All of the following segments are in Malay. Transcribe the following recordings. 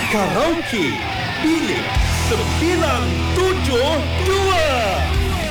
Karaoke Bilik 972.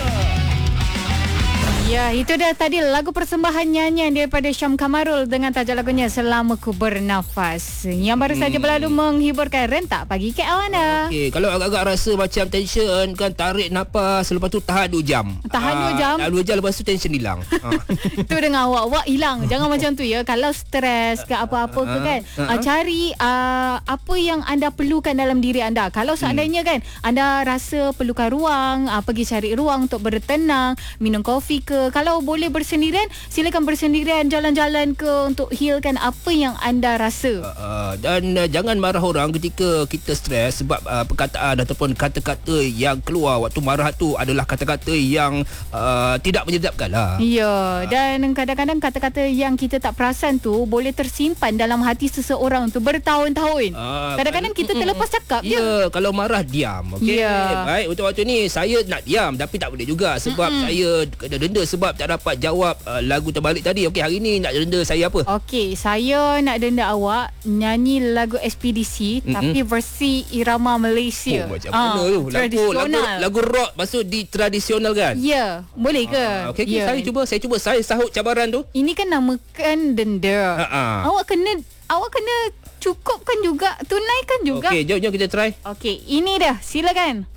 Ya, itu dah tadi lagu persembahan nyanyian daripada Syam Kamarul dengan tajuk lagunya Selama Ku Bernafas. Yang baru saja berlalu menghiburkan rentak pagi KL anda. Okey, kalau agak-agak rasa macam tension kan, tarik nafas, lepas tu tahan 2 jam. Tahan 2 jam? 2 jam lepas tu tension hilang. Itu dengan awak hilang. Jangan macam tu ya. Kalau stres ke apa-apa ke kan, cari apa yang anda perlukan dalam diri anda. Kalau seandainya kan anda rasa perlukan ruang, pergi cari ruang untuk bertenang, minum kopi ke. Kalau boleh bersendirian, silakan bersendirian, jalan-jalan ke untuk healkan apa yang anda rasa. Dan jangan marah orang ketika kita stres, sebab perkataan ataupun kata-kata yang keluar waktu marah tu adalah kata-kata yang tidak menyedapkan lah. Ya, dan kadang-kadang kata-kata yang kita tak perasan tu boleh tersimpan dalam hati seseorang tu bertahun-tahun. Kadang-kadang kita terlepas cakap je. Ya, kalau marah diam. Okey. Ya. Baik, untuk waktu ni saya nak diam tapi tak boleh juga sebab saya kena denda sebab tak dapat jawab lagu terbalik tadi. Okey, hari ni nak denda saya apa? Okey, saya nak denda awak nyanyi lagu Ekspedisi tapi versi irama Malaysia. Macam mana tu? Lagu rock maksud di tradisional kan? Ya, boleh ke? Okey, Ya. saya cuba saya sahut cabaran tu. Ini kan namakan denda. Awak kena cukupkan juga, tunaikan juga. Okey, jom kita try. Okey, ini dah, silakan.